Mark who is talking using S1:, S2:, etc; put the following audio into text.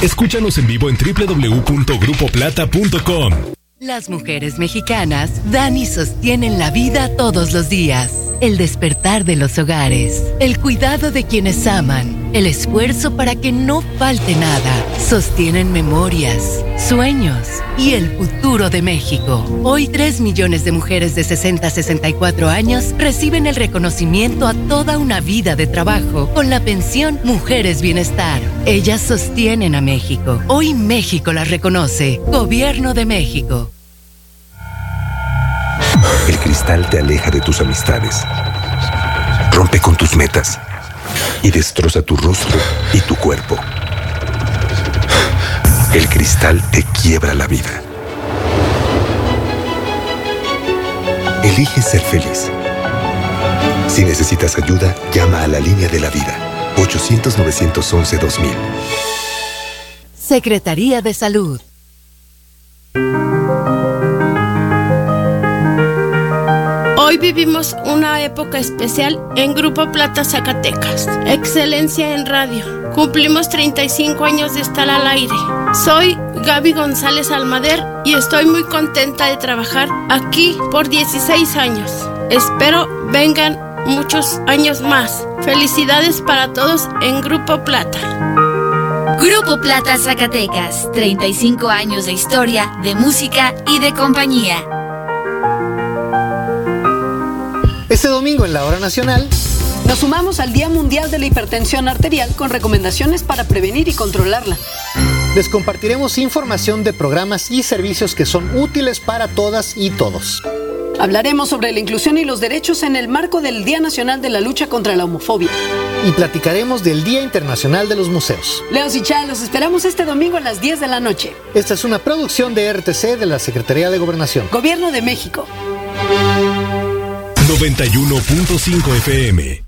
S1: Escúchanos en vivo en www.grupoplata.com.
S2: Las mujeres mexicanas dan y sostienen la vida todos los días. El despertar de los hogares, el cuidado de quienes aman, el esfuerzo para que no falte nada. Sostienen memorias, sueños y el futuro de México. Hoy 3 millones de mujeres de 60 a 64 años reciben el reconocimiento a toda una vida de trabajo con la pensión Mujeres Bienestar. Ellas sostienen a México. Hoy México las reconoce. Gobierno de México.
S3: El cristal te aleja de tus amistades, rompe con tus metas y destroza tu rostro y tu cuerpo. El cristal te quiebra la vida. Elige ser feliz. Si necesitas ayuda, llama a la línea de la vida, 800-911-2000.
S2: Secretaría de Salud.
S4: Hoy vivimos una época especial en Grupo Plata Zacatecas. Excelencia en radio. Cumplimos 35 años de estar al aire. Soy Gaby González Almader y estoy muy contenta de trabajar aquí por 16 años. Espero vengan muchos años más. Felicidades para todos en Grupo Plata.
S5: Grupo Plata Zacatecas, 35 años de historia, de música y de compañía.
S6: Este domingo en la Hora Nacional
S7: nos sumamos al Día Mundial de la Hipertensión Arterial con recomendaciones para prevenir y controlarla.
S6: Les compartiremos información de programas y servicios que son útiles para todas y todos.
S7: Hablaremos sobre la inclusión y los derechos en el marco del Día Nacional de la Lucha contra la Homofobia.
S6: Y platicaremos del Día Internacional de los Museos.
S7: Leos y Chá, los esperamos este domingo a las 10 de la noche.
S6: Esta es una producción de RTC de la Secretaría de Gobernación.
S7: Gobierno de México.
S1: 91.5 FM.